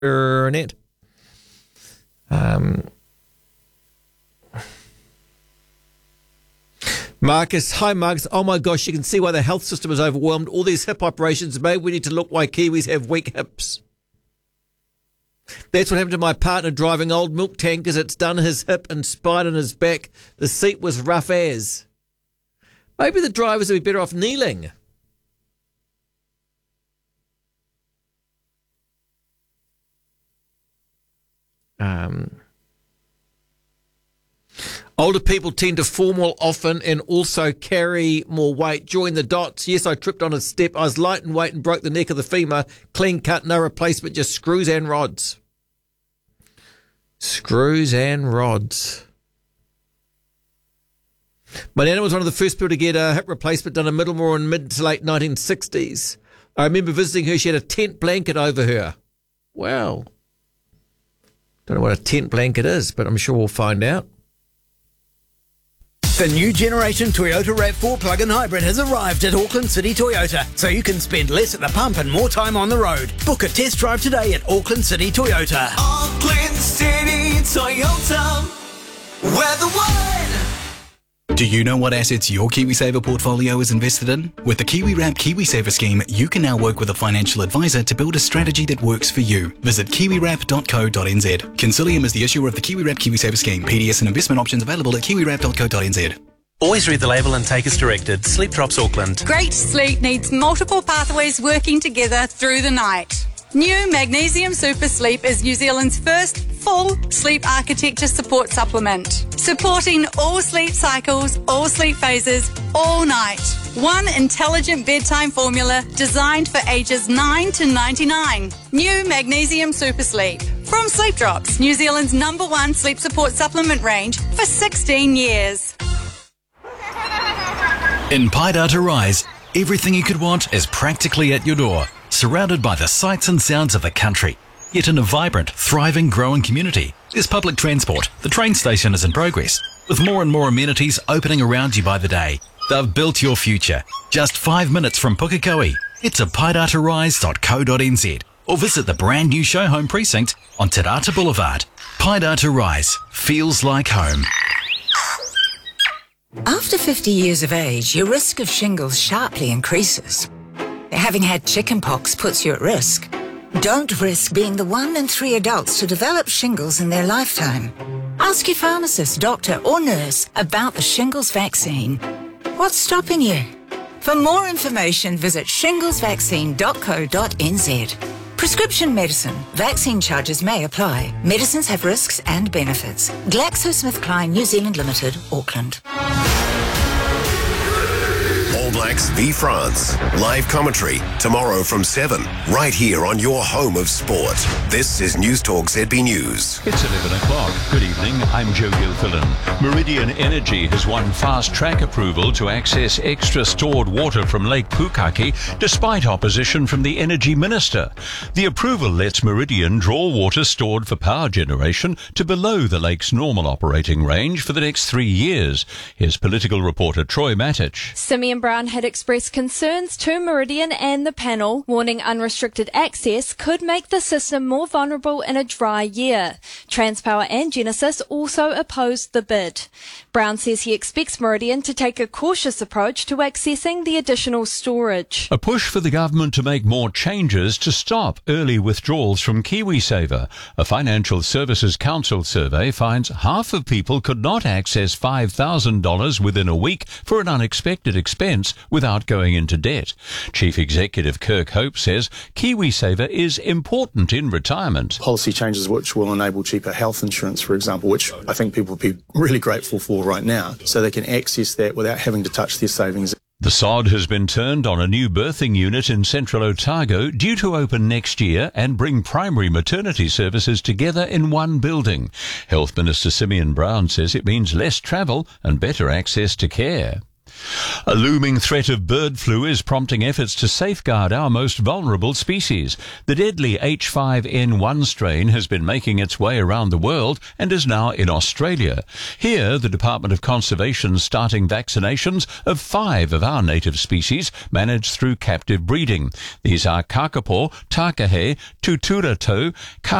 internet. Marcus, hi Marcus. Oh my gosh, you can see why the health system is overwhelmed. All these hip operations made. We need to look why Kiwis have weak hips. That's what happened to my partner driving old milk tankers. It's done his hip and spine and his back. The seat was rough as. Maybe the drivers would be better off kneeling. Older people tend to fall more often and also carry more weight. Join the dots. Yes, I tripped on a step. I was light in weight and broke the neck of the femur. Clean cut, no replacement, just screws and rods. Screws and rods. My nana was one of the first people to get a hip replacement done in Middlemore in mid to late 1960s. I remember visiting her. She had a tent blanket over her. Wow. Don't know what a tent blanket is, but I'm sure we'll find out. The new generation Toyota RAV4 plug-in hybrid has arrived at Auckland City Toyota, so you can spend less at the pump and more time on the road. Book a test drive today at Auckland City Toyota. Auckland City Toyota, we're the one. Do you know what assets your KiwiSaver portfolio is invested in? With the KiwiWrap KiwiSaver scheme, you can now work with a financial advisor to build a strategy that works for you. Visit kiwiwrap.co.nz. Consilium is the issuer of the KiwiWrap KiwiSaver scheme. PDS and investment options available at kiwiwrap.co.nz. Always read the label and take as directed. Sleep Drops Auckland. Great sleep needs multiple pathways working together through the night. New Magnesium Super Sleep is New Zealand's first full sleep architecture support supplement, supporting all sleep cycles, all sleep phases, all night. One intelligent bedtime formula designed for ages 9 to 99. New Magnesium Super Sleep. From Sleep Drops, New Zealand's #1 sleep support supplement range for 16 years. In Paidata Rise, everything you could want is practically at your door, surrounded by the sights and sounds of the country, yet in a vibrant, thriving, growing community. There's public transport. The train station is in progress, with more and more amenities opening around you by the day. They've built your future. Just 5 minutes from Pukekohe. Head to paidatarise.co.nz or visit the brand new show home precinct on Te Rata Boulevard. Paidata Rise feels like home. After 50 years of age, your risk of shingles sharply increases. Having had chickenpox puts you at risk. Don't risk being the 1 in 3 adults to develop shingles in their lifetime. Ask your pharmacist, doctor or nurse about the shingles vaccine. What's stopping you? For more information, visit shinglesvaccine.co.nz. Prescription medicine. Vaccine charges may apply. Medicines have risks and benefits. GlaxoSmithKline New Zealand Limited, Auckland. All Blacks v France. Live commentary tomorrow from 7, right here on your home of sport. This is News Talk ZB News. It's 11 o'clock. Good evening, I'm Joe Gilfillan. Meridian Energy has won fast-track approval to access extra stored water from Lake Pukaki, despite opposition from the Energy Minister. The approval lets Meridian draw water stored for power generation to below the lake's normal operating range for the next 3 years. Here's political reporter Troy Matich. Simeon Brown had expressed concerns to Meridian and the panel, warning unrestricted access could make the system more vulnerable in a dry year. Transpower and Genesis also opposed the bid. Brown says he expects Meridian to take a cautious approach to accessing the additional storage. A push for the government to make more changes to stop early withdrawals from KiwiSaver. A Financial Services Council survey finds half of people could not access $5,000 within a week for an unexpected expense without going into debt. Chief Executive Kirk Hope says KiwiSaver is important in retirement. Policy changes which will enable cheaper health insurance, for example, which I think people would be really grateful for right now, so they can access that without having to touch their savings. The sod has been turned on a new birthing unit in Central Otago, due to open next year and bring primary maternity services together in one building. Health Minister Simeon Brown says it means less travel and better access to care. A looming threat of bird flu is prompting efforts to safeguard our most vulnerable species. The deadly H5N1 strain has been making its way around the world and is now in Australia. Here, the Department of Conservation is starting vaccinations of 5 of our native species managed through captive breeding. These are kakapo, takahe, tuturatau,